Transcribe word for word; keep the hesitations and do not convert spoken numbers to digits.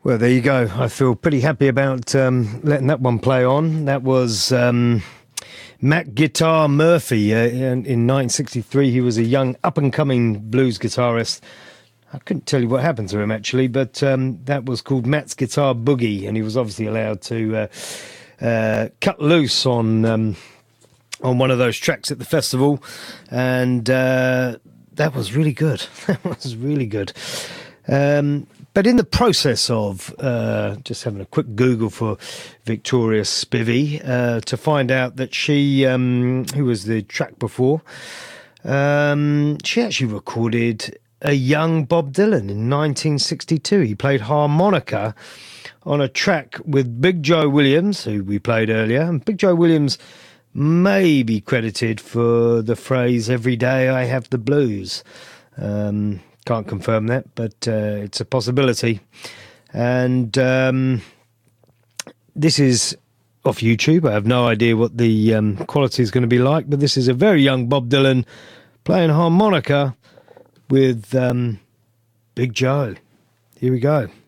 Well, there you go. I feel pretty happy about um, letting that one play on. That was um, Mac Guitar Murphy. Uh, in, in nineteen sixty-three, he was a young up-and-coming blues guitarist. I couldn't tell you what happened to him, actually, but um, that was called Matt's Guitar Boogie, and he was obviously allowed to uh, uh, cut loose on um, on one of those tracks at the festival, and uh, that was really good. That was really good. Um, but in the process of uh, just having a quick Google for Victoria Spivey uh, to find out that she, um, who was the track before, um, she actually recorded a young Bob Dylan in nineteen sixty-two. He played harmonica on a track with Big Joe Williams, who we played earlier. And Big Joe Williams may be credited for the phrase, "Every day I have the blues." Um, can't confirm that, but uh, it's a possibility. And um, this is off YouTube. I have no idea what the um, quality is going to be like, but this is a very young Bob Dylan playing harmonica with um, Big Joe. Here we go.